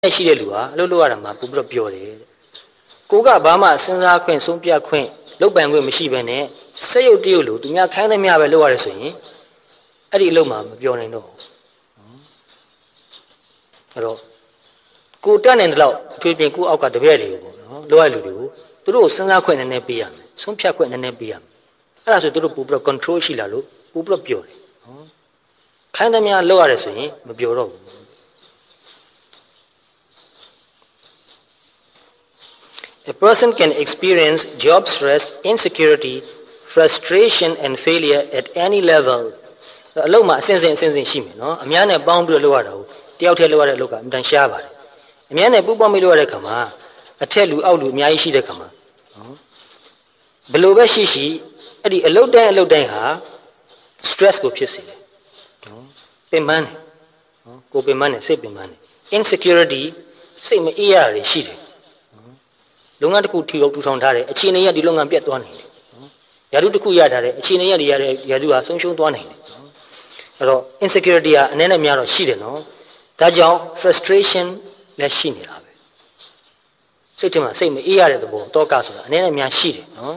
ရှိတဲ့လူဟာအလုပ်လုပ်ရတာမှာပူပြီးတော့ပြောတယ်ကိုကဘာမှစဉ်းစားခွင့်ဆုံးဖြတ်ခွင့်လုပ်ပိုင်ခွင့်မရှိဘဲနဲ့စက်ရုပ်တရုပ်လို့သူများခိုင်းသမျှပဲလုပ်ရတယ်ဆိုရင်အဲ့ဒီအလုပ်မှာမပြောနိုင်တော့ဘူးအဲ့တော့ကိုတက်နေတဲ့လောက်ထွေးပြင်ကိုအောက်ကတပည့်တွေကိုပေါ့နော်လုပ်ရလူတွေကိုသူတို့စဉ်းစားခွင့်နည်းနည်းပေးရမယ်ဆုံးဖြတ်ခွင့်နည်းနည်းပေးရမယ်အဲ့ဒါဆိုသူတို့ပူပြီးတော့ control ရှိလာလို့ပူပြီးတော့ပြောတယ်နော်ခိုင်းသမျှလုပ်ရတယ်ဆိုရင်မပြောတော့ဘူးA person can experience job stress, insecurity, frustration and failure at any level. အလုပ်မှာအစဉ်စဉ်ရှိမယ်နော်အများနဲ့ပေါင်းပြီးတော့လုပ်ရတာကိုတယောက်တည်းလုပ်ရတဲ့အလုပ်ကအမှန်ရှားပါတယ်အများနဲ့ပူးပေါင်းပြီးလုပ်ရတဲ့ခါမှာအထက်လူအောက်လူအများကြီးရှိတဲ့ခါမှာနော်ဘယ်လိုပဲရှိအဲ့ဒီအလုပ်တိုင်းဟာ stress ကိုဖြစ်စေတယ်နော်ပင်ပန်းတယ်နော်ကိုပင်ပန်းတယ်စိတ်ပင်ပန်းတယ် insecurity စိတ်မအေးရတွေရှိတယ်လုပ်ငန်းတစ်ခုထူထောင်ထားတယ်အခြေအနေရဒီလုပ်ငန်းပြတ်သွားနိုင်တယ်ရာထူးတစ်ခုရထားတယ်အခြေအနေရဒီရာထူးဟာဆုံးရှုံးသွားနိုင်တယ်အဲ့တော့ insecurity ကအနည်းနဲ့များတော့ရှိတယ်နော်ဒါကြောင့် frustration လည်းရှိနေတာပဲစိတ်ထဲမှာစိတ်မအေးရတဲ့သဘောတောကဆိုတာအနည်းနဲ့များရှိတယ်နော်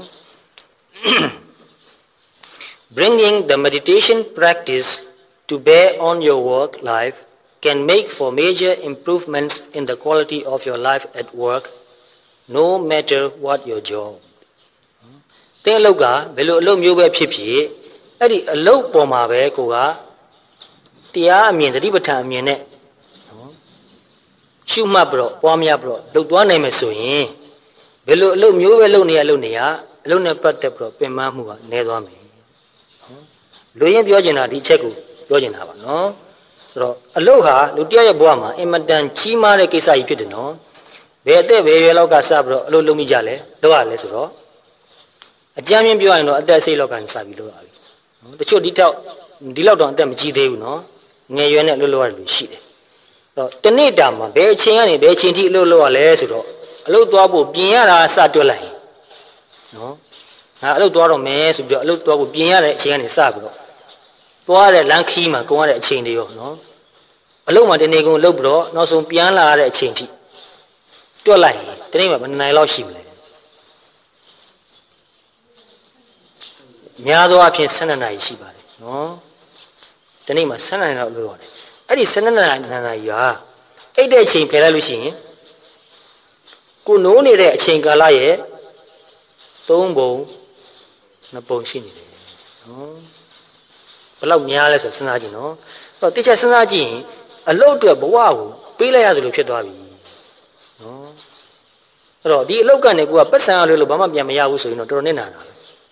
Bringing the meditation practice to bear on your work life can make for major improvements in the quality of your life at work.No matter what your job တဲ့အလုပ်ကဘယ်လိုအလုပ်မျိုးပဲဖြစ်ဖြစ်အဲ့ဒီအလုပ်ပေါ်မှာပဲကိုကတရားအမြင်တတိပဋ္ဌာန်အမြင်နဲ့နော်ရှုမှတ်ပြီးတော့ပွားများပြီးတော့လုပ်သွားနိုင်မယ်ဆိုရင်ဘယ်လိုအလုပ်မျိုးပဲလုပ်နေရအလုပ်နဲ့ပတ်သက်ပြီးတော့ပင်ပန်းမှုကနည်းသွားမယ်နော်လူရင်းပြောချင်တာဒီအချက်ကိုပြောချင်တာပါနော်ဆိုတော့အလုပ်ဟာလူတယောက်ရဲ့ဘဝမှာအင်မတန်ကြီးမားတဲ့ကိစ္စကြီးဖြစ်တယ်နော်ဘယ်အသက်ဘယ်ရွယ်လောက်ကစပြီးတော့အလုပ်လုပ်မိကြလဲလုပ်ရလဲဆိုတော့အကြမ်းမြင်ပြောရရင်တော့အသက်စိတ်လောက်ကနေစပြီးလုပ်ရပြီနော်တချို့ဒီလောက်တော့အသက်မကြီးသေးဘူးနော်ငယ်ရွယ်နဲ့အလုပ်လုပ်ရလို့ရှိတယ်တော့တနေ့တာမှာဘယ်အချိန်ကနေဘယ်အချိန်ထိအလုပ်လုပ်ရလဲဆိုတော့အလုပ်သွားဖို့ပြင်ရတာစတွက်လိုက်နော်ငါအလုပ်သွားတော့မယ်ဆိုပြီးတော့အလုပ်သွားဖို့ပြင်ရတဲ့အချိန်ကနေစပြီးတော့သွားတဲ့လမ်းခီးမှာကုန်ရတဲ့အချိန်တွေရောနော်အလုပ်မှာတနေ့ကုန်လုပ်ပြီးတော့နောက်ဆုံးပြန်လာရတဲ့အချိန်ထိတွက်လိုက်တနေ့မှာဘယ်နိုင်လောက်ရှိမလဲများသောအားဖြင့်12နာရီရှိပါတယ်နော်တနေ့မှာ12နာရီလောက်လုပ်ရတယ်အဲ့ဒီ12နာရီဟာအိတ်တဲ့အချိန်ဖယ်လိုက်လို့ရှိရင်ကိုနိုးနေတဲ့အချိန်ကာလရဲ့3ပုံ2ပုံရှိနေတယ်နော်ဘယ်လောက်များလဲဆိုစဉ်းစားကြည့်နော်အဲ့တော့တစ်ချက်စဉ်းစားကြည့်ရင်အလုပ်အတွက်ဘဝကိုပေးလိုက်ရသလိုဖြစ်သွားပြီနော်အဲ့တော့ဒီအလောက်ကနေကိုကပတ်စံရလို့ဘာမှပြန်မရဘူးဆိုရင်တော့တော်တော်နစ်နာတာပဲ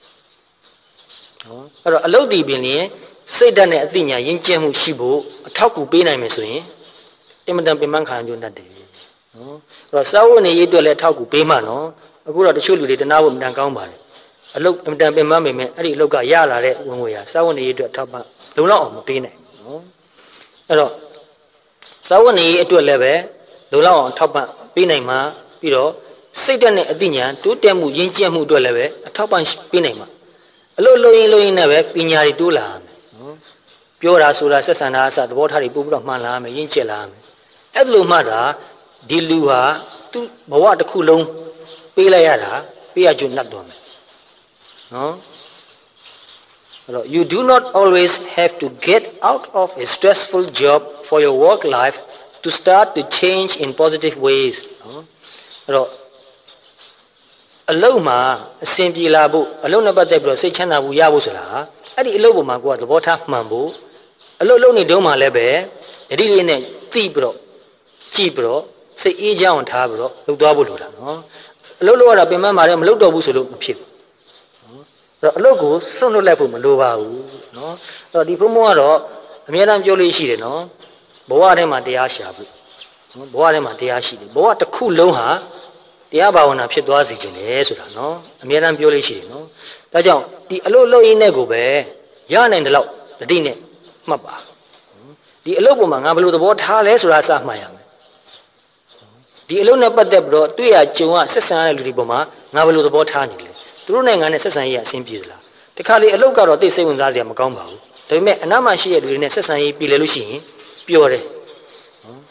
နော်အဲ့တော့အလောက်ဒီပင်လျင်စိတ်ဓာတ်နဲ့အသိဉာဏ်ရင်းကျက်မှုရှိဖို့အထောက်ကူပေးနိုင်မယ်ဆိုရင်အင်မတန်ပင်ပန်းခံရကြတတ်တယ်နော်အဲ့တော့စာဝတ်နေရေးအတွက်လည်းအထောက်ကူပေးမှနော်အခုတော့တချို့လူတွေတနာဖို့အင်မတန်ကောင်းပါတယ်အလောက်အင်မတန်ပင်ပန်းပေမဲ့အဲ့ဒီအလောက်ကရလာတဲ့ဝင်ငွေဟာစာဝတ်နေရေးအတွက်အထောက်ပံ့လုံလောက်အောင်မပေးနိုင်ဘူးနော်အဲ့တော့စာဝတ်နေရေးအတွက်လည်းပဲလုံလောက်အောင်ထောက်ပံ့ပေးနိုင်မှပြီးတော့စိတ်ဓာတ်နဲ့အသိဉာဏ်တိုးတက်မှုရင်းကျက်မှုအတွက်လည်းပဲအထောက်ပံ့ပေးနိုင်မှာအလို့လုံရင်နဲ့ပဲပညာတွေတိုးလာမယ်နော်ပြောတာဆိုတာဆက်ဆံတာအစသဘောထားတွေပို့ပြီးတော့မှန်လာမယ်ရင်းကျက်လာမယ်အဲ့လိုမှတာဒီလူဟာသူ့ဘဝတစ်ခုလုံးပေးလိုက်ရတာပေးရကျွတ်နှက်သွားမယ်နော်အဲ့တော့ you do not always have to get out of a stressful job for your work life to start to change in positive ways နော်အဲ့တော့အလုပ်မှာအစဉ်ပြေလာဖို့အလုပ်နဲ့ပတ်သက်ပြီးတော့စိတ်ချမ်းသာဖို့ရဖို့ဆိုတာအဲ့ဒီအလုပ်ပေါ်မှာကိုကသဘောထားမှန်ဖို့အလုပ်လုပ်နေတုန်းမှာလည်းပဲယတိလေးနဲ့သိပြီးတော့ကြည့်ပြီးတော့စိတ်အေးချမ်းအောင်ထားပြီးတော့လုပ်သွားဖို့လိုတာနော်အလုပ်လုပ်ရတာပင်ပန်းပါတယ်မလုပ်တော့ဘူးဆိုလို့မဖြစ်ဘူးနော်အဲ့တော့အလုပ်ကိုစွန့်လွတ်လိုက်ဖို့မလိုပါဘူးနော်အဲ့တော့ဒီဘုံဘုံကတော့အများအားပြောလို့ရှိတယ်နော်ဘဝထဲမှာတရားရှာဖို့နော်ဘဝထဲမှာတရားရှိတယ်ဘဝတစ်ခုလုံးဟာတရားဘာဝနာဖြစ်သွားစေခြင်းလေဆိုတာနော်အများအားပြောလို့ရှိတယ်နော်ဒါကြောင့်ဒီအလုပ်လုပ်ရင်းနဲ့ကိုပဲရနိုင်တဲ့လောက်တတိနဲ့မှတ်ပါဒီအလုပ်ပေါ်မှာငါဘယ်လိုသဘောထားလဲဆိုတာစမှတ်ရမယ်ဒီအလုပ်နဲ့ပတ်သက်ပြီးတော့တွေ့ရကြုံရဆက်ဆံရတဲ့လူတွေပေါ်မှာငါဘယ်လိုသဘောထားနေလဲသူတို့နဲ့ငါနဲ့ဆက်ဆံရေးအဆင်ပြေသလားတခါလေအလုပ်ကတော့သိစိတ်ဝင်စားစရာမကောင်းပါဘူးဒါပေမဲ့အနားမှာရှိတဲ့လူတွေနဲ့ဆက်ဆံရေးပြည်လဲလို့ရှိရင်ပျော်တယ်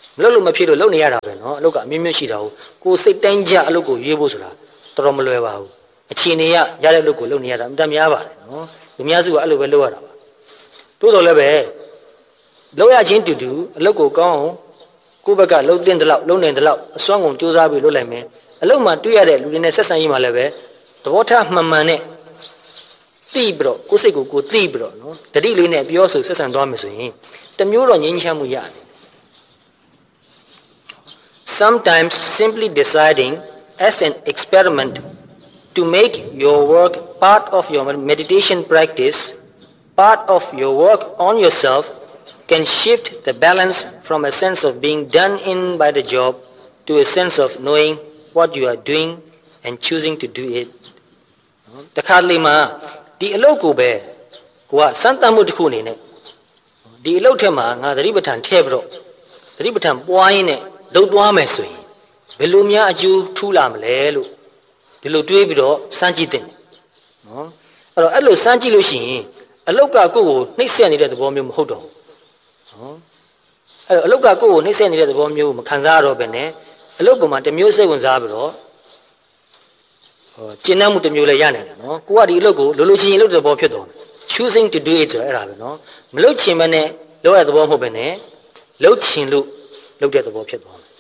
မလုပ်လို့မဖြစ်လို့လုပ်နေရတာပဲနော်အလုပ်ကအမျိုးမျိုးရှိတာကိုစိတ်တိုင်းကြအလုပ်ကိုရွေးဖို့ဆိုတာတော်တော်မလွယ်ပါဘူးအခြေအနေရတဲ့အလုပ်ကိုလုပ်နေရတာအများပါတယ်နော်လူများစုကအဲ့လိုပဲလုပ်ရတာပါတိုးတော်လည်းပဲလုပ်ရချင်းတူတူအလုပ်ကိုကောင်းအောင်ကိုယ့်ဘက်ကလှုပ်တင်တဲ့လောက်လှုပ်နေတဲ့လောက်အစွမ်းကုန်စူးစမ်းပြီးလုပ်လိုက်မယ်အလုပ်မှာတွေ့ရတဲ့လူတွေနဲ့ဆက်ဆံရေးမှာလည်းပဲသဘောထားမှန်မှန်နဲ့သိပြီးတော့ကိုယ်စိတ်ကိုသိပြီးတော့နော်တတိလေးနဲ့ပြောဆိုဆက်ဆံသွားမယ်ဆိုရင်တမျိုးတော့ငြိမ်းချမ်းမှုရတယ် Sometimes simply deciding as an experiment to make your work part of your meditation practice, part of your work on yourself, can shift the balance from a sense of being done in by the job to a sense of knowing what you are doing and choosing to do it. တခါလေမှာဒီအလုပ်ကိုပဲကိုကစမ်းသပ်မှုတစ်ခုအနေနဲ့ဒီအလုပ်ထဲမှာငါသတိပဋ္ဌာန်ထည့်ပြီးတော့သတိပဋ္ဌာန်ပွားရင်းနဲ့လုပ်သွားမယ်ဆိုရင်ဘယ်လိုများအကျိုးထူးလာမလဲလို့ဒီလိုတွေးပြီးတော့စမ်းကြည့်တဲ့နော်အဲ့လိုစမ်းကြည့်လို့ရှိရင်အလုတ်ကကိုယ့်ကိုနှိပ်စက်နေတဲ့သဘောမျိုးမဟုတ်တော့ဘူးနော်အဲ့တော့အလုတ်ကကိုယ့်ကိုနှိပ်စက်နေတဲ့သဘောမျိုးမခံစားရတော့ဘဲနဲ့အလုတ်ပေါ်မှာတစ်မျိုးစိတ်ဝင်စားပြီးတော့ကျင့်နှံ့မှုတစ်မျိုးလည်းရနိုင်တယ်နော်ကိုကဒီအလုတ်ကိုလိုချင်ရင်လုပ်တဲ့သဘောဖြစ်သွားတယ် choosing to do it ဆိုအဲ့ဒါပဲနော်မလုပ်ချင်မနဲ့လုပ်ရတဲ့သဘောမဟုတ်ဘဲနဲ့လုပ်ချင်လို့လုပ်တဲ့သဘောဖြစ်သွားတယ်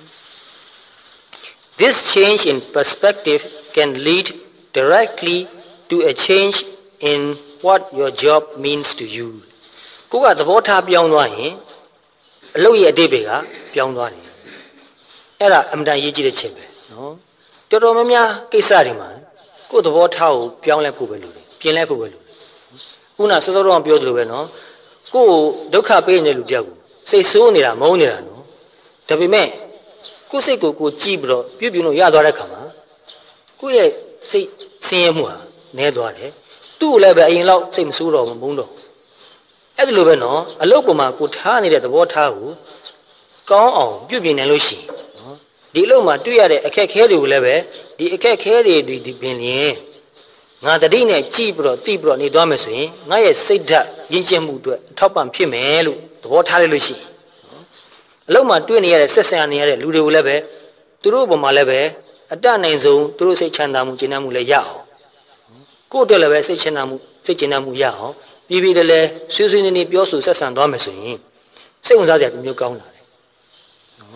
This change in perspective can lead directly to a change in what your job means to you ကိုကသဘောထားပြောင်းသွားရင်အလုပ်ရဲ့အတိတ်တွေကပြောင်းသွားတယ်အဲ့ဒါအမှန်တန်ရေးကြည့်တဲ့ချက်ပဲနော်တော်တော်များများကိစ္စတွေမှာကိုယ်သဘောထားကိုပြောင်းလဲဖို့ပဲလိုတယ်ပြင်လဲဖို့ပဲလိုတယ်ခုနစောစောတော့ပြောသလိုပဲနော်ကိုယ်ဒုက္ခပေးနေလူတယောက်ကိုစိတ်ဆိုးနေတာမုန်းနေတာနော်ဒါပေမဲ့ကိုယ်စိတ်ကိုကြည့်ပြီးတော့ပြုတ်လို့ရသွားတဲ့ခါမှာကိုယ့်ရဲ့စိတ်ဆင်းရဲမှုဟာနည်းသွားတယ်သူ့ကိုလည်းပဲအရင်လောက်စိတ်မဆိုးတော့မုန်းတော့အဲ့ဒီလိုပဲနော်အလုပ်ပေါ်မှာကိုထားနေတဲ့သဘောထားကိုကောင်းအောင်ပြုပြင်နိုင်လို့ရှိရင်နော်ဒီအလုပ်မှာတွေ့ရတဲ့အခက်အခဲတွေကိုလည်းပဲဒီအခက်အခဲတွေဒီပင်လျင်ငါတတိနဲ့ကြည့်ပြီးတော့သိပြီးတော့နေသွားမယ်ဆိုရင်ငါရဲ့စိတ်ဓာတ်ရင့်ကျက်မှုအတွက်အထောက်ပံ့ဖြစ်မယ်လို့သဘောထားလိုက်လို့ရှိရင်အလုံးမှာတွေ့နေရတဲ့ဆက်ဆံနေရတဲ့လူတွေကိုလည်းပဲသူတို့ဘုံမှာလည်းပဲအတတ်နိုင်ဆုံးသူတို့စိတ်ချမ်းသာမှုကျဉ်းနှံ့မှုလည်းရအောင်ကိုယ့်အတွက်လည်းပဲစိတ်ချမ်းသာမှုစိတ်ကျဉ်းနှံ့မှုရအောင်ပြည်ပြည်တည်းလဲဆွေးဆွေးနွေးနွေးပြောဆိုဆက်ဆံသွားမယ်ဆိုရင်စိတ်ဝင်စားစရာတစ်မျိုးကောင်းလာတယ်နော်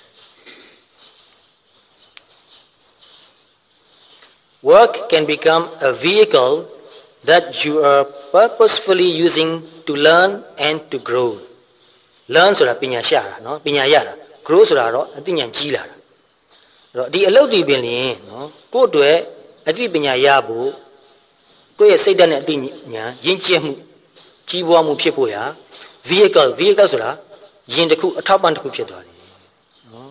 Work can become a vehicle that you are purposefully using to learn and to grow learn ဆိုတာပညာရှာတာနော်ပညာရတာ grow ဆိုတာတော့အသိဉာဏ်ကြီးလာတာအဲ့တော့ဒီအလုပ်တွေပင်လျင်နော်ကိုယ့်အတွက်အသိပညာရဖို့ကိုယ့်ရဲ့စိတ်ဓာတ်နဲ့အသိဉာဏ်ရင့်ကျက်မှုကြီးပွားမှုဖြစ်ဖို့ရာ vehicle ဆိုတာယင်တစ်ခုအထောက်ပံ့တစ်ခုဖြစ်သွားတယ်နော်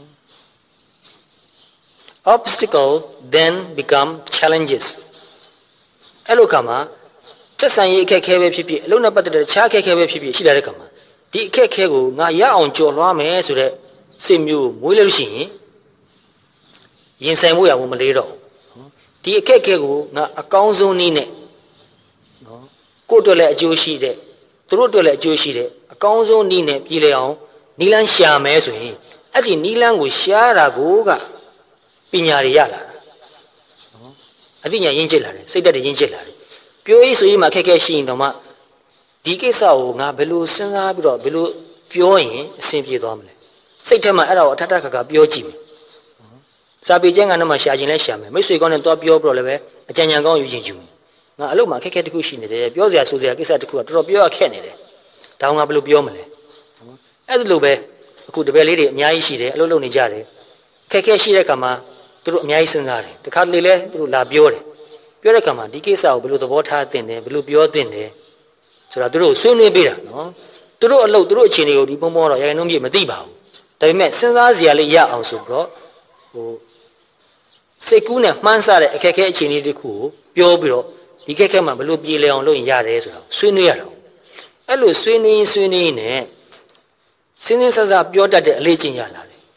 obstacle then become challenges အဲ့လိုခါမှာသက်ဆိုင်ရေးအခက်အခဲပဲဖြစ်ဖြစ်အလုပ်နဲ့ပတ်သက်တဲ့တခြားအခက်အခဲပဲဖြစ်ဖြစ်ရှိလာတဲ့ခါမှာဒီအခက်အခဲကိုငါရအောင်ကြော်လွှားမယ်ဆိုတဲ့စိတ်မျိုးမွေးလို့ရှိရင်ရင်ဆိုင်ဖို့ရဖို့မလေးတော့ဘူးဒီအခက်အခဲကိုငါအကောင်းဆုံးနည်းနဲ့နော်ကိုယ့်အတွက်လည်းအကျိုးရှိတဲ့သူတို့အတွက်လည်းအကျိုးရှိတဲ့အကောင်းဆုံးနည်းနဲ့ပြည်လည်အောင်နီလန်းရှာမယ်ဆိုရင်အဲ့ဒီနီလန်းကိုရှားတာကိုကပညာတွေရလာတာနော်အသိဉာဏ်ရင့်ကျက်လာတယ်စိတ်ဓာတ်တွေရင့်ကျက်လာတယ်ပြောရေးဆိုရေးမှာခက်ခဲရှိရင်တော့မှဒီကိစ္စကိုငါဘယ်လိုစဉ်းစားပြီးတော့ဘယ်လိုပြောရင်အဆင်ပြေသွားမလဲစိတ်ထဲမှာအဲ့ဒါကိုအထက်ထက်ခါခါပြောကြည့်မယ်စာပေကျမ်းကနေမှရှာခြင်းလဲရှာမယ်မိတ်ဆွေကောင်းနဲ့တော့ပြောပြီးတော့လည်းပဲအကြံဉာဏ်ကောင်းယူခြင်းယူမယ်ငါအလုပ်မှာခက်ခဲတစ်ခုရှိနေတယ်ပြောစရာဆိုစရာကိစ္စတစ်ခုကတော်တော်ပြောရခက်နေတယ်ဒါငါဘယ်လိုပြောမလဲအဲ့ဒီလိုပဲအခုတပည့်လေးတွေအများကြီးရှိတယ်အလုပ်လုပ်နေကြတယ်ခက်ခဲရှိတဲ့အခါမှာသူတို့အများကြီးစဉ်းစားတယ်တခါတလေလဲသူတို့လာပြောတယ်ပြောတဲ့အခါမှာဒီကိစ္စကိုဘယ်လိုသဘောထားသင့်တယ်ဘယ်လိုပြောသင့်တယ်ဆိုတာသူတို့ဆွေးနွေးပေးတာနော်သူတို့အလုပ်သူတို့အခြေအနေကိုဒီပုံပေါ်တော့ရရင်နှုံးပြမသိပါဘူးဒါပေမဲ့စဉ်းစားစရာလေးရအောင်ဆိုတော့ဟိုစိတ်ကူးနဲ့မှန်းဆတဲ့အခက်အခဲအခြေအနေတစ်ခုကိုပြောပြီးတော့ဒီခက်ခဲမှာဘယ်လိုပြေလည်အောင်လုပ်ရင်ရတယ်ဆိုတာဆွေးနွေးရတော့အဲ့လိုဆွေးနွေးနဲ့စဉ်းစဉ်ဆဆပြောတတ်တဲ့အလေးချင်းရလာတယ်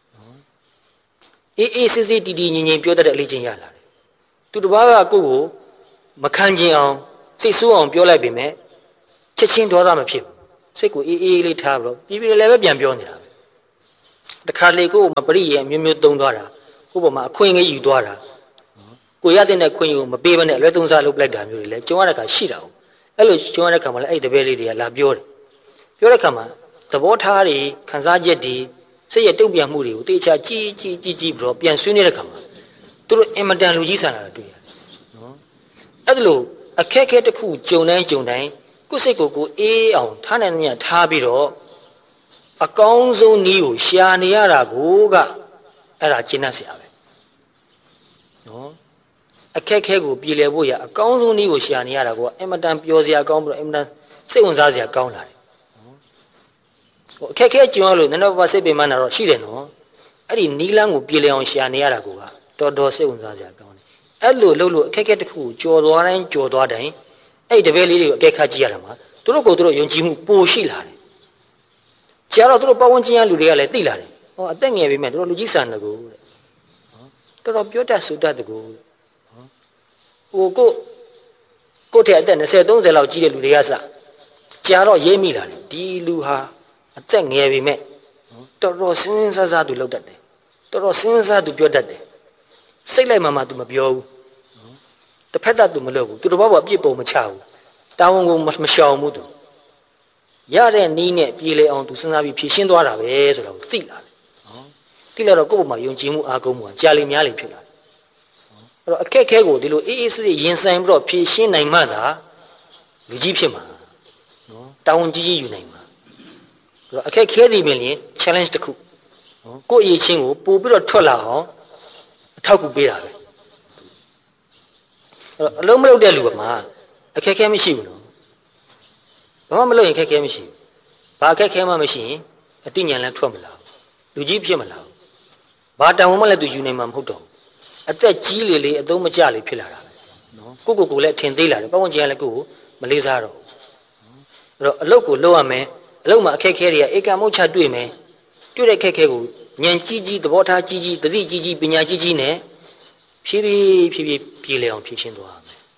အေးစစ်တီတီငြိမ်ငြိမ်ပြောတတ်တဲ့အလေးချင်းရလာတယ်သူတစ်ပါးကကိုယ့်ကိုမခံကျင်အောင်စိတ်ဆိုးအောင်ပြောလိုက်ပေမဲ့ချက်ချင်းဒေါသမဖြစ်ဘူးစိတ်ကိုအေးလေးထားပြီးတော့ပြည်ပြည်လည်းပဲပြန်ပြောနေတာပဲတခါလေကိုမပရိရဲ့မျိုးမျိုးသုံးသွားတာကိုပေါ်မှာအခွင့်အရေးယူသွားတာကိုရတဲ့ခွင့်ကိုမပေးဘဲနဲ့အလွဲသုံးစားလုပ်လိုက်တာမျိုးတွေလည်းကြုံရတဲ့ခါရှိတာ哦အဲ့လိုကြုံရတဲ့ခါမှာလည်းအဲ့ဒီတပည့်လေးတွေကလာပြောတယ်ပြောတဲ့ခါမှာသဘောထားတွေခံစားချက်တွေစိတ်ရဲ့တုံ့ပြန်မှုတွေကိုတေချာကြည်ပြီးတော့ပြန်ဆွေးနေတဲ့ခါမှာသူတို့အင်မတန်လူကြီးဆန်လာတာတွေ့ရတယ်နော်အဲ့ဒါလို့အခက်အခဲတစ်ခုကြုံတိုင်းကိုယ်စိတ်ကိုအေးအောင်ထားနိုင်မြတ်ထားပြီးတော့အကောင်းဆုံးနည်းကိုရှာနေရတာကိုကအဲ့ဒါကျင့်တတ်เสียပဲနော်အခက်အခဲကိုပြည်လည်ဖို့ရအကောင်းဆုံးနည်းကိုရှာနေရတာကအင်မတန်ပျော်စရာကောင်းပြီးတော့အင်မတန်စိတ်ဝင်စားစရာကောင်းလာတယ်ဟိုအခက်အခဲကြုံရလို့နည်းနည်းပါးစိတ်ပင်ပန်းတာတော့ရှိတယ်နော်အဲ့ဒီနီးလန်းကိုပြည်လည်အောင်ရှာနေရတာကတော်တော်စိတ်ဝင်စားစရာကောင်းတယ်အဲ့လိုလှုပ်လို့အခက်အခဲတစ်ခုကိုကြော်သွားတိုင်းအဲ့ဒီတပည့်လေးတွေကိုအကဲခတ်ကြည့်ရတာမှာသူတို့ကိုသူတို့ယုံကြည်မှုပိုရှိလာတယ်ကြာတော့သူတို့ပတ်ဝန်းကျင်ကလူတွေကလည်းသိလာတယ်ဟောအသက်ငယ်ပြီမဲ့သူတို့လူကြီးဆန်တကူတဲ့တော်တော်ပြောတတ်ဆိုတတ်တကူဟိုကိုထက်အသက်20 30လောက်ကြီးတဲ့လူတွေကစကြာတော့ရေးမိလာတယ်ဒီလူဟာအသက်ငယ်ပြီမဲ့တော်တော်စဉ်းစားသူလုပ်တတ်တယ်တော်တော်စဉ်းစားသူပြောတတ်တယ်စိတ်လိုက်မှသူမပြောဘူးတစ်ဖက်သက်သူမလုပ်ဘူးသူတစ်ဘောအပြစ်ပုံမချဘူးတာဝန်ကိုမရှောင်ဘူးသူရတဲ့နီးနဲ့ပြေလေအောင်သူစဉ်းစားပြီးဖြည့်ရှင်းသွားတာပဲဆိုတာကိုသိလာတယ်နော်သိလာတော့ကိုယ့်ဘုံမှာယုံကြည်မှုအားကိုးမှုကကြာလေများလေဖြစ်လာတယ်အဲ့တော့အခက်အခဲကိုဒီလိုအေးအေးဆေးဆေးရင်ဆိုင်ပြီးတော့ဖြည့်ရှင်းနိုင်မှသာလူကြီးဖြစ်မှာနော်တာဝန်ကြီးယူနိုင်မှာအဲ့တော့အခက်ခဲသည်ပင်လျင် challenge တစ်ခုနော်ကိုယ့်အရေးချင်းကိုပို့ပြီးတော့ထွက်လာအောင်အထောက်အကူပေးတာပဲအဲ့တော့အလုံးမလုပ်တဲ့လူကမှအခက်ခဲမရှိဘူးနော်ဘာမှမလုပ်ရင်ခက်ခဲမရှိဘူးဘာအခက်ခဲမှမရှိရင်အတိညာလည်းထွက်မလာဘူးလူကြီးဖြစ်မလာဘူးဘာတန်ဝန်မှလည်းသူယူနိုင်မှာမဟုတ်တော့ဘူးအသက်ကြီးလေအသုံးမကျလေဖြစ်လာတာပဲနော်ကိုလည်းအထင်သေးလာတယ်ပတ်ဝန်းကျင်ကလည်းကိုမလေးစားတော့အဲ့တော့အလုပ်ကိုလုပ်ရမယ်အလုပ်မှာအခက်ခဲတွေကဧကမုတ်ချတွေ့မယ်တွေ့တဲ့အခက်ခဲကိုဉာဏ်ကြီးသဘောထားကြီးသတိကြီးပညာကြီးနဲ့ဖြည်းဖြည်းပြေလည်အောင်ဖြည့်ရှင်းသွားရမယ်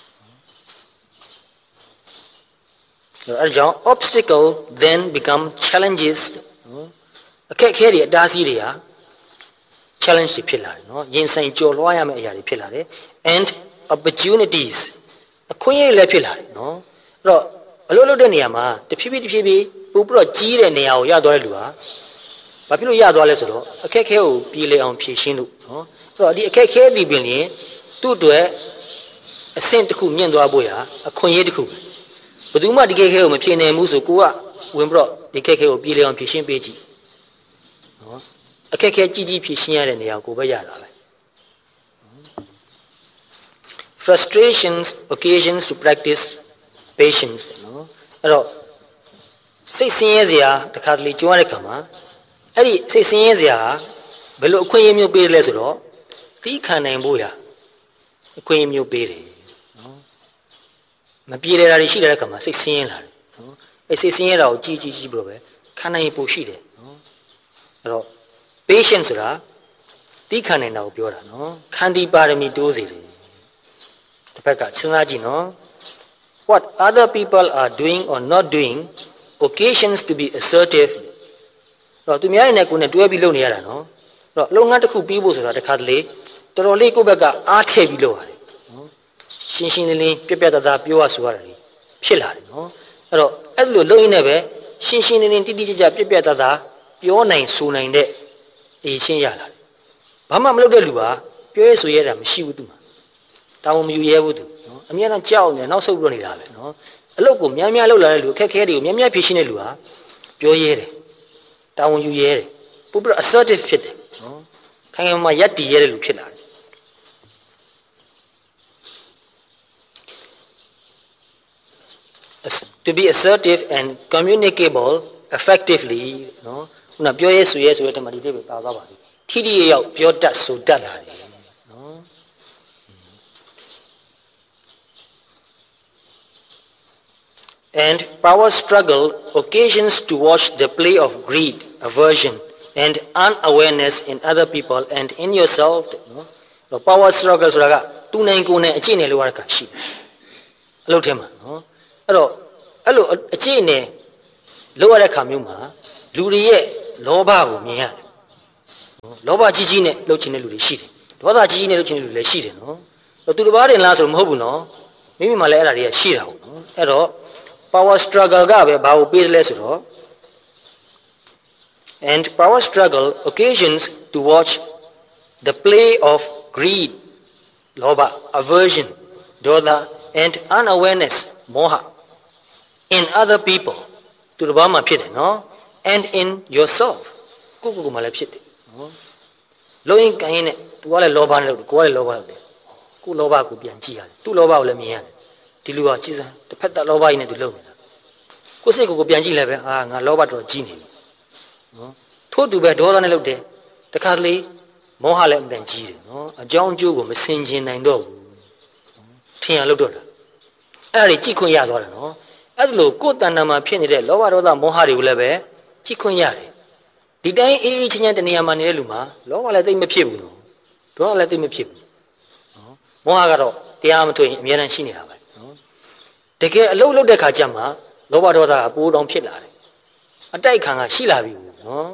အဲ့ကြောင့် obstacle then become challenges အခက်ခဲတွေအတားအဆီးတွေဟာ challenge ဖြစ်လာတယ်နော်ရင်ဆိုင်ကြော်လွှားရမယ့်အရာတွေဖြစ်လာတယ် and opportunities အခွင့်အရေးလည်းဖြစ်လာတယ်နော်အဲ့တော့အလုပ်လုပ်တဲ့နေရာမှာတဖြည်းဖြည်းပို့ပြီးတော့ကြီးတဲ့နေရာကိုရသွားတဲ့လူဟာဘာဖြစ်လို့ရသွားလဲဆိုတော့အခက်ခဲကိုပြေလည်အောင်ဖြည့်ရှင်းလို့နော်အဲ့တော့ဒီအခက်ခဲဒီပင်လျင်သူ့အတွက်အဆင့်တစ်ခုမြင့်သွားဖို့ရာအခွင့်အရေးတစ်ခုဘယ်သူမှဒီခက်ခဲကိုမဖြေနိုင်ဘူးဆိုကိုကဝင်ပြီးတော့ဒီခက်ခဲကိုပြေလည်အောင်ဖြေရှင်းပေးကြည့်နော်အခက်ခဲကြီးဖြေရှင်းရတဲ့နေရာကိုပဲရတာပဲ frustrations occasions to practice patience နော်အဲ့တော့စိတ်ဆင်းရဲစရာတခါတလေကြုံရတဲ့ခါမှာအဲ့ဒီစိတ်ဆင်းရဲစရာဘယ်လိုအခွင့်အရေးမျိုးပေးလဲဆိုတော့သီးခံနိုင်ဖို့ရာအခွင့်အရေးမျိုးပေးတယ်မပြေလည်တာတွေရှိတဲ့အခါမှာစိတ်ဆင်းရဲလာတယ်နော်အဲစိတ်ဆင်းရဲတာကိုကြီးပြီးတော့ပဲခံနိုင်ပို့ရှိတယ်နော်အဲ့တော့ patience ဆိုတာတိခံနိုင်တာကိုပြောတာနော်ခန္တီပါရမီတိုးစေတယ်တစ်ဖက်ကစဉ်းစားကြည့်နော် what other people are doing or not doing occasions to be assertive တော့သူများနဲ့ကိုယ်နဲ့တွဲပြီးလုပ်နေရတာနော်အဲ့တော့လုပ်ငန်းတစ်ခုပြီးဖို့ဆိုတာတစ်ခါတလေတော်တော်လေးကိုယ့်ဘက်ကအားထည့်ပြီးလုပ်ရတယ်ရှင်းလင်းပြတ်သားပြောရဆိုရတယ်ဖြစ်လာတယ်နော်အဲ့တော့အဲ့လိုလုပ်ရင်းနဲ့ပဲရှင်းလင်းတိကျပြတ်သားပြောနိုင်ဆိုနိုင်တဲ့အရှင်းရလာတယ်ဘာမှမလုပ်တဲ့လူကပြောရဲဆိုရဲတာမရှိဘူးသူမှာတာဝန်မယူရဲဘူးသူနော်အများအားကြောက်နေနောက်ဆုတ်ပြီးနေတာပဲနော်အလုပ်ကိုများလုပ်လာတဲ့လူအခက်ခဲတွေကိုများဖြေရှင်းတဲ့လူဟာပြောရဲတယ်တာဝန်ယူရဲတယ်ပို့ပြီးတော့ assertive ဖြစ်တယ်နော်ခိုင်ခိုင်မာမာရပ်တည်ရဲတဲ့လူဖြစ်လာတယ်to be assertive and communicable effectively နော်ခုနပြောရဲဆိုရဲဆိုတဲ့တမန်ဒီလေးပဲပါသွားပါပြီထိထိရောက်ပြောတတ်ဆိုတတ်လာတယ်နော် and power struggle occasions to watch the play of greed aversion and unawareness in other people and in yourself နော် power struggle ဆိုတာကသူနိုင်ကိုယ်နဲ့အကျင့်နဲ့လိုရတာရှိတယ်အလုပ်ထဲမှာနော်အဲ့တော့အဲ့လိုအကျင့်နဲ့လိုရတဲ့ခါမျိုးမှာလူတွေရဲ့လောဘကိုမြင်ရတယ်လောဘကြီးကြီးနဲ့လှုပ်ချင်တဲ့လူတွေရှိတယ်ဒေါသကြီးကြီးနဲ့လှုပ်ချင်တဲ့လူတွေလည်းရှိတယ်နော်သူတစ်ပါးတင်လားဆိုမဟုတ်ဘူးနော်မိမိမှလည်းအဲ့ဒါတွေကရှိတာပေါ့နော်အဲ့တော့ power struggle ကပဲဘာကိုပေးတယ်လဲဆိုတော့ and power struggle occasions to watch the play of greed loba aversion dodha and unawareness moha in other people သူတစ်ပါးမှာဖြစ်တယ်နော် and in yourself ကိုယ်မှလည်းဖြစ်တယ်နော်လုံရင်ကန်ရင်နဲ့ तू ကလည်းလောဘနဲ့လုပ်တယ်ကိုယ်ကလည်းလောဘလုပ်တယ်ကိုယ်လောဘကိုပြန်ကြည့်ရတယ်သူ့လောဘကိုလည်းမြင်ရတယ်ဒီလူကကြည်စမ်းတစ်ဖက်သက်လောဘကြီးနဲ့ तू လုပ်နေတာကိုယ်စိတ်ကိုပြန်ကြည့်လိုက်ပဲဟာငါလောဘတော်ကြီးနေပြီနော်ထို့သူပဲဒေါသနဲ့လုပ်တယ်တခါတလေမောဟလည်းအမှန်ကြီးတယ်နော်အကြောင်းအကျိုးကိုမစင်ကျင်နိုင်တော့ဘူးထင်ရလို့တော့တာအဲ့ဒါတွေကြည့်ခွင့်ရသွားတယ်နော်အဲ့ဒါလို့ကိုယ်တဏ္ဍာမှာဖြစ်နေတဲ့လောဘဒေါသမောဟတွေကိုလည်းပဲကြည့်ခွင့်ရတယ်ဒီတိုင်းအေးအေးချမ်းချမ်းတနေရာမှာနေတဲ့လူမှာလောဘလည်းသိမဖြစ်ဘူးနော်ဒေါသလည်းသိမဖြစ်ဘူးနော်မောဟကတော့တရားမတွေ့ရင်အများအားရှိနေတာပဲနော်တကယ်အလုပ်လုပ်တဲ့ခါကျမှလောဘဒေါသကပိုးတောင်ဖြစ်လာတယ်အတိုက်ခံကရှိလာပြီနော်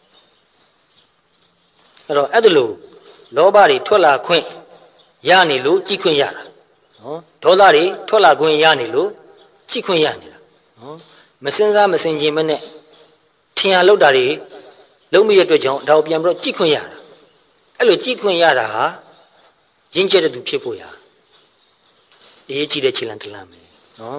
အဲ့တော့အဲ့ဒါလို့လောဘတွေထွက်လာခွင့်ရနေလို့ကြည့်ခွင့်ရတာနော်ဒေါသတွေထွက်လာခွင့်ရနေလို့ကြည့်ခွင့်ရနေတာနော်မစင်စားမစင်ကျင်မနဲ့ထင်ရလောက်တာတွေလုံးမရတဲ့အတွက်ကြောင့်ဒါကိုပြန်ပြီးတော့ကြည့်ခွင့်ရတာအဲ့လိုကြည့်ခွင့်ရတာဟာရင်းကျက်တဲ့သူဖြစ်ဖို့ရအရေးကြီးတဲ့ခြေလှမ်းတစ်လှမ်းပဲနော်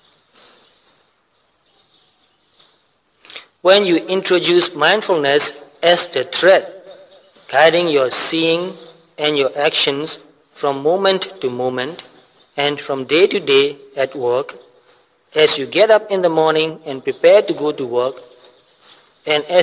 When you introduce mindfulness as the thread guiding your seeing and your actions from moment to moment and from day to day at work, as you get up in the morning and prepare to go to work, and as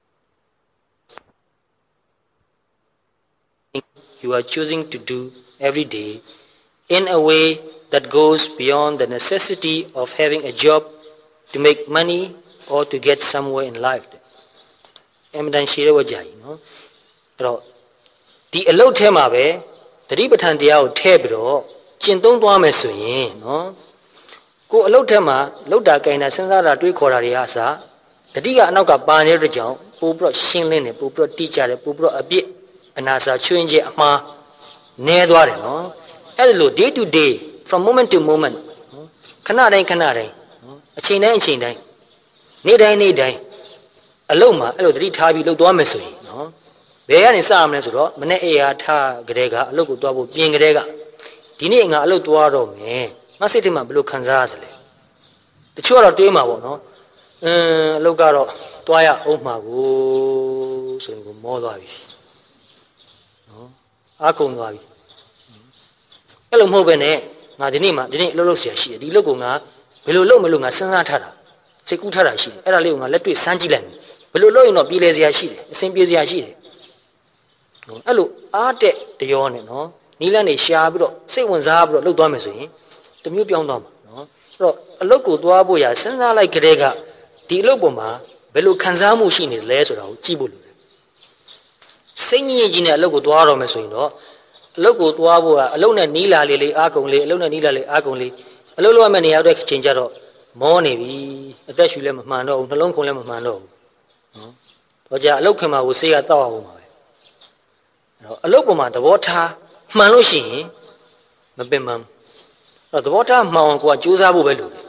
you are choosing to do every day in a way that goes beyond the necessity of having a job to make money or to get somewhere in life. အမှန်တန်ရှိတဲ့ဝကြကြီးနော်အဲ့တော့ဒီအလုပ်ထဲမှာပဲတတိပဋ္ဌာန်တရားကိုထည့်ပြီးတော့ကျင့်သုံးသွားမယ်ဆိုရင်နော်ကိုအလုပ်ထဲမှာလောက်တာကြိုင်တာစဉ်းစားတာတွေးခေါ်တာတွေအစားတတိကအနောက်ကပါနေတဲ့ကြောင့်ပို့ပြီးတော့ရှင်းလင်းတယ်ပို့ပြီးတော့တိကျတယ်ပို့ပြီးတော့အပြစ်အနာစာချွင်းချက်အမှားနည်းသွားတယ်နော်အဲ့ဒါလို့ day to day from moment to moment ခဏတိုင်းခဏတိုင်းအချိန်တိုင်းအချိန်တိုင်းနေ့တိုင်းနေ့တိုင်းအလုံးမှာအဲ့လိုတတိထားပြီးလှုပ်သွားမယ်ဆိုရင်နော်ဘယ်ကနေစရမလဲဆိုတော့မနေ့အေးအားထားကြတဲ့ကအလုပ်ကိုသွားဖို့ပြင်ကြတဲ့ကဒီနေ့ငါအလုပ်သွားတော့မယ်ငါစိတ်ထဲမှာဘယ်လိုခံစားရသလဲတချို့ကတော့တွေးမှာပေါ့နော်အလုပ်ကတော့သွားရအောင်မှာကိုဆိုရင်ကိုမောသွားပြီနော်အားကုန်သွားပြီအဲ့လိုမဟုတ်ပဲနဲ့ငါဒီနေ့အလုပ်လုပ်เสียရှိတယ်ဒီအလုပ်ကိုငါဘယ်လိုလုပ်မလို့ငါစဉ်းစားထားတာစိတ်ကူးထားတာရှိတယ်အဲ့ဒါလေးကိုငါလက်တွေ့စမ်းကြည့်လိုက်မယ်ဘယ်လိုလုပ်ရင်တော့ပြည်လဲစရာရှိတယ်အစဉ်ပြေစရာရှိတယ်အဲ့လိုအားတက်တရောနဲ့နော်နီးလန်းနေရှာပြီးတော့စိတ်ဝင်စားပြီးတော့လှုပ်သွားမယ်ဆိုရင်တမျိုးပြောင်းသွားမှာနော်အဲ့တော့အလုပ်ကိုသွားဖို့ရစဉ်းစားလိုက်ကြတဲ့ကဒီအလုပ်ပေါ်မှာဘယ်လိုခံစားမှုရှိနေလဲဆိုတာကိုကြည့်ဖို့လိုတယ်စိတ်ညစ်ကြီးနဲ့အလုပ်ကိုသွားတော့မယ်ဆိုရင်တော့အလုပ်ကိုသွားဖို့ကအလုပ်နဲ့နီးလာလေးအားကုန်လေးအလုပ်နဲ့နီးလာလေးအားကုန်လေးအလုပ်လုပ်ရမယ့်နေရာအတွက်ချိန်ကြတော့မောနေပြီအသက်ရှူလည်းမမှန်တော့ဘူးနှလုံးခုန်လည်းမမှန်တော့ဘူးနော်တော့ကြအလုပ်ခင်မှာကိုစိတ်ကတောက်အောင်ပါပဲအဲ့တော့အလုပ်ပေါ်မှာသဘောထားမှန်လို့ရှိရင်မပင်ပန်းအဲ့တော့သဘောထားမှန်အောင်ကိုကကြိုးစားဖို့ပဲလိုတယ်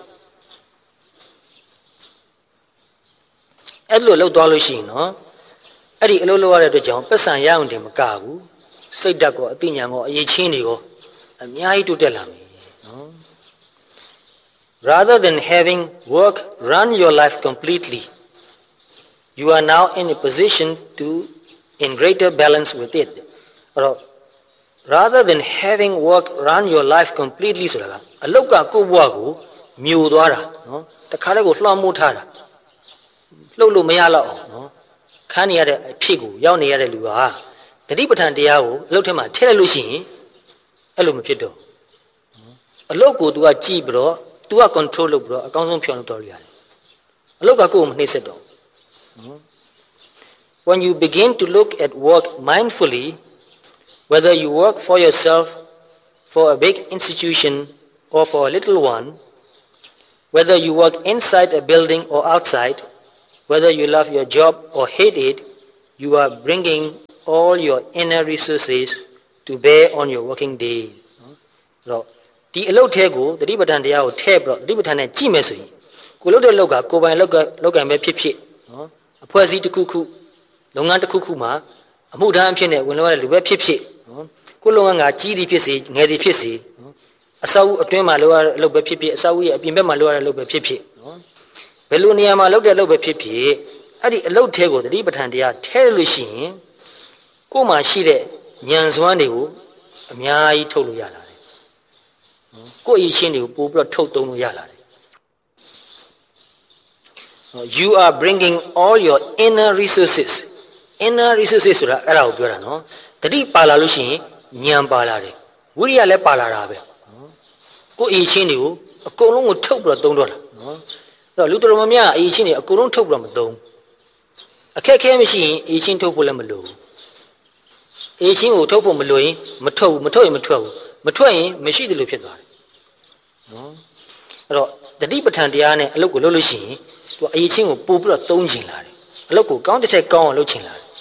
အဲ့လိုလုပ်သွားလို့ရှိရင်နော်အဲ့ဒီအလုပ်လုပ်ရတဲ့အတွက်ကြောင့်ပတ်စံရအောင်တင်မကဘူးစိတ်ဓာတ်ကောအသိဉာဏ်ကောအရေးချင်းတွေကောအများကြီးတိုးတက်လာမယ်နော် Rather than having work run your life completely, you are now in a position to in greater balance with it. Rather than having work run your life completely ဆိုတာကအလုတ်ကကိုယ့်ဘဝကိုမြူသွားတာနော်တခါတည်းကိုလွှမ်းမိုးထားတာလှုပ်လို့မရတော့အောင်နော်ခန်းနေရတဲ့အဖြစ်ကိုရောက်နေရတဲ့လူဟာတတိပဋ္ဌာန်တရားကိုအလုတ်ထဲမှာထည့်လိုက်လို့ရှိရင်အဲ့လိုမဖြစ်တော့အလုတ်ကို तू ကကြည့်ပြီးတော့तू က control လုပ်ပြီးတော့အကောင်းဆုံးဖြောင်းလို့တော်ရတယ်အလုပ်ကကိုယ်မနှိမ့်ဆက်တော့ When you begin to look at work mindfully, whether you work for yourself, for a big institution or for a little one, whether you work inside a building or outside, whether you love your job or hate it, you are bringing all your inner resources to bear on your working day တော့ဒီအလုပ်ထဲကိုတတိပဋ္ဌာန်တရားကိုထည့်ပြီးတော့တတိပဋ္ဌာန်နဲ့ကြည့်မယ်ဆိုရင်ကိုလုပ်တဲ့လောက်ကကိုပိုင်လောက်ကံပဲဖြစ်ဖြစ်နော်အဖွဲ့အစည်းတစ်ခုခုလုပ်ငန်းတစ်ခုခုမှာအမှုထမ်းအဖြစ်နဲ့ဝင်လာတဲ့လူပဲဖြစ်ဖြစ်နော်ကိုလုပ်ငန်းကကြီးသည်ဖြစ်စေငယ်သည်ဖြစ်စေနော်အဆောက်အဦအတွင်းမှာလုပ်ရတဲ့အလုပ်ပဲဖြစ်ဖြစ်အဆောက်အဦရဲ့အပြင်ဘက်မှာလုပ်ရတဲ့အလုပ်ပဲဖြစ်ဖြစ်နော်ဘယ်လိုနေရာမှာလုပ်တဲ့အလုပ်ပဲဖြစ်ဖြစ်အဲ့ဒီအလုပ်ထဲကိုတတိပဋ္ဌာန်တရားထည့်လို့ရှိရင်ကိုယ်မှာရှိတဲ့ဉာဏ်စွမ်းတွေကိုအများကြီးထုတ်လို့ရလာတယ်ကိုယ်အချင်းတွေကိုပို့ပြီးတော့ထုတ်သုံးလို့ရလာတယ် you are bringing all your inner resources ဆိုတာအဲ့ဒါကိုပြောတာနော်တတိပါလာလို့ရှိရင်ဉာဏ်ပါလာတယ်ဝိရိယလည်းပါလာတာပဲကိုယ်အချင်းတွေကိုအကုန်လုံးကိုထုတ်ပြီးတော့သုံးတော့တာနော်အဲ့တော့လူတော်များများအချင်းတွေအကုန်လုံးထုတ်ပြီးတော့မသုံးအခက်ခဲမရှိရင်အချင်းထုတ်ဖို့လည်းမလိုဘူးအချင်းကိုထုတ်ဖို့မလိုရင်မထုတ်ရင်မထွက်ဘူးမထွက်ရင်မရှိတယ်လို့ဖြစ်သွားတယ်နော်အဲ့တော့တတိပဋ္ဌာန်တရားနဲ့အလုပ်ကိုလုပ်လို့ရှိရင်သူအချင်းကိုပို့ပြီးတော့သုံးချင်လာတယ်အလုပ်ကိုကောင်းတဲ့ထက်ကောင်းအောင်လုပ်ချင်လာတယ်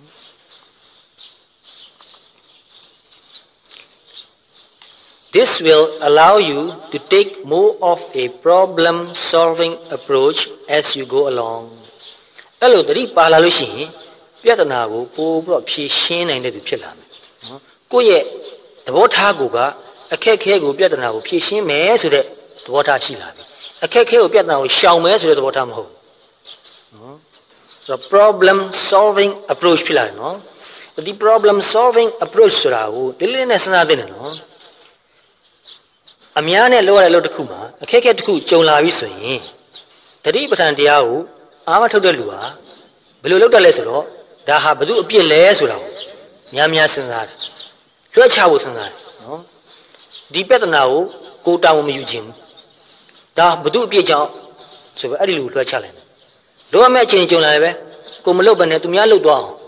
This will allow you to take more of a problem solving approach as you go along အဲ့လိုတတိပါလာလို့ရှိရင်ပြဿနာကိုပို့ပြီးတော့ဖြေရှင်းနိုင်တဲ့သူဖြစ်လာမယ်နော်ကိုယ့်ရဲ့သဘောထားကိုကအခက်ခဲကိုပြဿနာကိုဖြေရှင်းမယ်ဆိုတဲ့သဘောထားရှိလာပြီအခက်ခဲကိုပြဿနာကိုရှောင်မယ်ဆိုတဲ့သဘောထားမဟုတ်ဘူးနော်ဆိုတော့ problem solving approach ဖြစ်လာတယ်နော်ဒီ problem solving approach ဆိုတာကိုဒီလေးနဲ့စဉ်းစားသင့်တယ်နော်အများနဲ့လောက်ရတဲ့လို့တစ်ခုမှာအခက်ခဲတစ်ခုကြုံလာပြီဆိုရင်တတိပဋ္ဌာန်တရားကိုအားမထုတ်တဲ့လူဟာဘယ်လိုလုပ်တတ်လဲဆိုတော့ဒါဟာဘယ်သူအပြစ်လဲဆိုတာကိုများစဉ်းစားတယ်လွှဲချဖို့စဉ်းစားတယ်နော်ဒီပြဿနာကိုတာဝန်မယူခြင်းဒါဘယ်သူအပြစ်ကြောင့်ဆိုပြီးအဲ့ဒီလူလွှဲချလိုက်တယ်လိုအပ်မဲ့အချိန်ကြုံလာလည်းပဲကိုမလုပ်ဘဲနဲ့သူများလုပ်သွားအောင်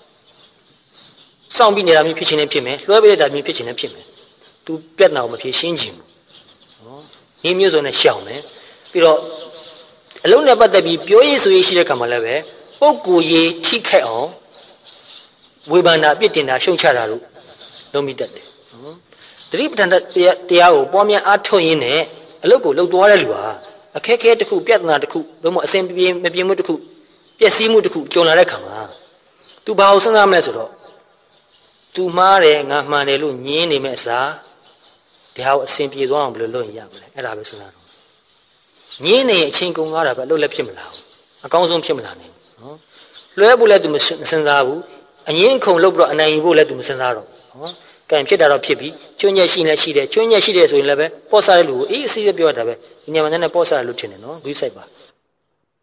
စောင့်ပြီးနေတာမျိုးဖြစ်ခြင်းနဲ့ဖြစ်မယ်လွှဲပေးတာမျိုးဖြစ်ခြင်းနဲ့ဖြစ်မယ်သူပြဿနာကိုမဖြေရှင်းခြင်းနော်ဒီမျိုးစုံနဲ့ရှောင်မယ်ပြီးတော့အလုံးနဲ့ပတ်သက်ပြီးပြောရေးဆိုရေးရှိတဲ့ခါမှာလည်းပဲပုဂ္ဂိုလ်ရေးထိခိုက်အောင်ဝေဖန်တာပြစ်တင်တာရှုံချတာလို့လုံးမိတတ်တယ်နော်တတိပဋ္ဌာန်တရားကိုပွားများအားထုတ်ရင်းနဲ့အလုပ်ကိုလုပ်သွားတဲ့လူဟာအခက်ခဲတစ်ခုပြဿနာတစ်ခုလုံးဝအစဉ်ပြေမပြေမှုတစ်ခုပျက်စီးမှုတစ်ခုကြုံလာတဲ့ခါမှာသူဘာကိုစဉ်းစားမလဲဆိုတော့သူမှားတယ်ငါမှန်တယ်လို့ညင်းနေမဲ့အစားဒီဟာကိုအစဉ်ပြေသွားအောင်ဘယ်လိုလုပ်ရင်ရမလဲအဲ့ဒါပဲစဉ်းစားတော့ညင်းနေအချင်းကုန်ကားတာပဲလို့လည်းဖြစ်မလာဘူးအကောင်းဆုံးဖြစ်မလာနိုင်ဘူးနော်လွှဲဖို့လည်းသူမစဉ်းစားဘူးအငင်းခုံလုပ်ပြီးတော့အနိုင်ယူဖို့လည်းသူမစဉ်းစားတော့နော်ကံဖြစ်တာတော့ဖြစ်ပြီကျွန်းညက်ရှိနေရှိတယ်ကျွန်းညက်ရှိတယ်ဆိုရင်လည်းပဲပေါ့စားတဲ့လူကိုအေးအစီးပြောတာပဲဒီညမှာနဲ့ပေါ့စားတယ်လို့ထင်တယ်နော်ဂိူးဆိုင်ပါ